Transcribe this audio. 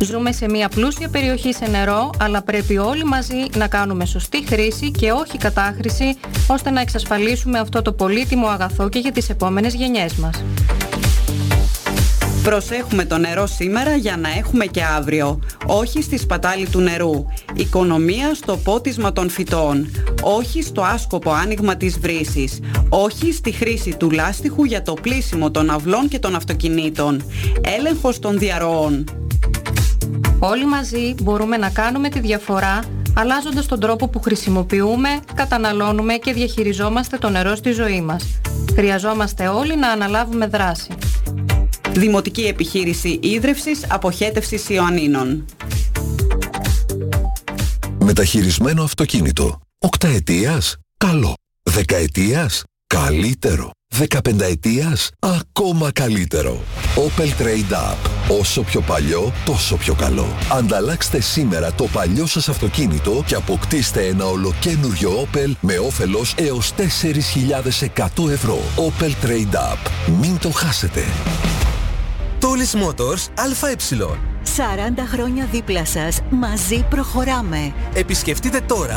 Ζούμε σε μια πλούσια περιοχή σε νερό, αλλά πρέπει όλοι μαζί να κάνουμε σωστή χρήση και όχι κατάχρηση, ώστε να εξασφαλίσουμε αυτό το πολύτιμο αγαθό και για τις επόμενες γενιές μας. Προσέχουμε το νερό σήμερα για να έχουμε και αύριο. Όχι στη σπατάλη του νερού. Οικονομία στο πότισμα των φυτών. Όχι στο άσκοπο άνοιγμα της βρύσης. Όχι στη χρήση του λάστιχου για το πλύσιμο των αυλών και των αυτοκινήτων. Έλεγχος των διαρροών. Όλοι μαζί μπορούμε να κάνουμε τη διαφορά, αλλάζοντας τον τρόπο που χρησιμοποιούμε, καταναλώνουμε και διαχειριζόμαστε το νερό στη ζωή μας. Χρειαζόμαστε όλοι να αναλάβουμε δράση. Δημοτική Επιχείρηση Ίδρευσης Αποχέτευσης Ιωαννίνων. Μεταχειρισμένο αυτοκίνητο. 8 ετίας, καλό. 10 ετίας, καλύτερο. 15 ετίας, ακόμα καλύτερο. Opel Trade Up. Όσο πιο παλιό, τόσο πιο καλό. Ανταλλάξτε σήμερα το παλιό σας αυτοκίνητο και αποκτήστε ένα ολοκένουργιο Opel με όφελος έως 4.100 ευρώ. Opel Trade Up. Μην το χάσετε. Tulis Motors ΑΕ. 40 χρόνια δίπλα σας. Μαζί προχωράμε. Επισκεφτείτε τώρα